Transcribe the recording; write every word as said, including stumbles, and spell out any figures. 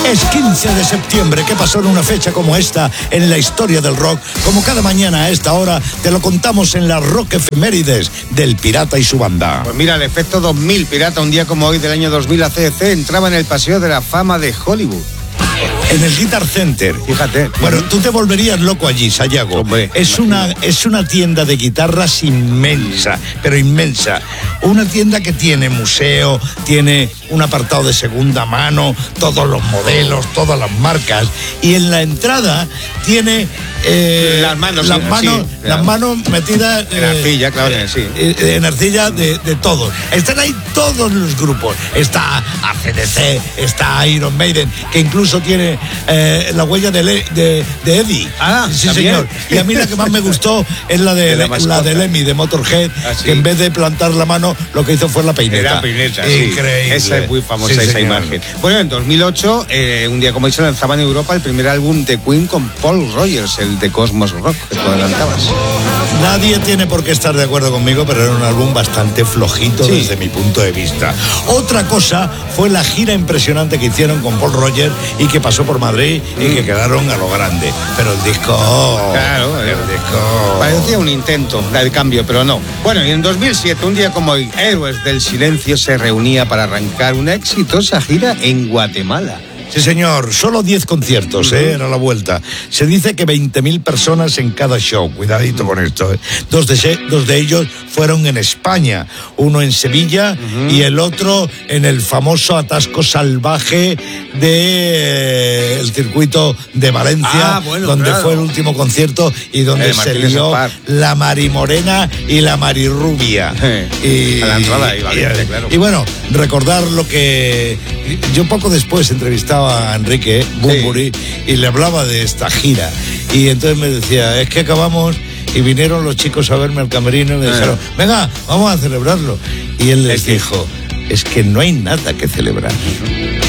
Es quince de septiembre. ¿Qué pasó en una fecha como esta en la historia del rock? Como cada mañana a esta hora te lo contamos en las Rock Efemérides del Pirata y su banda. Pues mira, el efecto dos mil, Pirata, un día como hoy del año dos mil, A C D C entraba en el Paseo de la Fama de Hollywood. En el Guitar Center. Fíjate. Bueno, tú te volverías loco allí, Sayago. Hombre, es una es una tienda de guitarras inmensa, pero inmensa. Una tienda que tiene museo, tiene un apartado de segunda mano, todos los modelos, todas las marcas. Y en la entrada tiene eh, las manos, las sí, manos, sí, las claro. manos metidas En arcilla, claro, eh, sí. En arcilla de, de todos. Están ahí todos los grupos. Está A C D C, está Iron Maiden, que incluso tiene eh, la huella de, Le, de, de Eddie. Ah, sí, ¿también? señor. Y a mí la que más me gustó es la de, de la, la de Lemmy, de Motorhead, ah, ¿sí? que en vez de plantar la mano, lo que hizo fue la peineta. Era peineta, increíble. Sí. Esa es muy famosa, sí, esa señor. imagen. Bueno, en dos mil ocho, eh, un día como hoy, se lanzaba en Europa el primer álbum de Queen con Paul Rogers, el de Cosmos Rock, que tú adelantabas. Nadie tiene por qué estar de acuerdo conmigo, pero era un álbum bastante flojito, sí, desde mi punto de vista. Otra cosa fue la gira impresionante que hicieron con Paul Rogers y que pasó por Madrid mm. y que quedaron a lo grande. Pero el disco... Claro, el disco... parecía un intento del cambio, pero no. Bueno, y en dos mil siete, un día como hoy, Héroes del Silencio se reunía para arrancar una exitosa gira en Guatemala. Sí, señor, solo diez conciertos, uh-huh. ¿eh? Era la vuelta. Se dice que veinte mil personas en cada show. Cuidadito con esto, ¿eh? Dos de, dos de ellos fueron en España. Uno en Sevilla uh-huh. y el otro en el famoso atasco salvaje del de, eh, circuito de Valencia, ah, bueno, donde claro. fue el último concierto y donde se lió la Marimorena y la Marirrubia. y, a la entrada y, Valiente, y, claro. y bueno, recordar lo que... Yo poco después entrevistaba a Enrique Bunbury sí. y le hablaba de esta gira y entonces me decía, es que acabamos y vinieron los chicos a verme al camerino y me dijeron, venga, vamos a celebrarlo, y él les es dijo, que... es que no hay nada que celebrar.